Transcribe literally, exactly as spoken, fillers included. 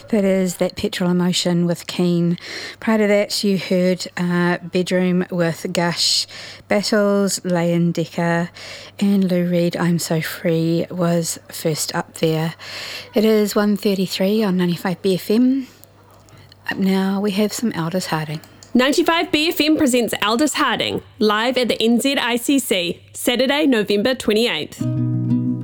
That is That Petrol Emotion with Keen. Prior to that, you heard uh, Bedroom with Gush, Battles, Leon Decker, and Lou Reed, I'm So Free was first up there. It is one thirty-three on ninety-five B F M. Up now, we have some Aldous Harding. ninety-five B F M presents Aldous Harding, live at the N Z I C C, Saturday, November twenty-eighth.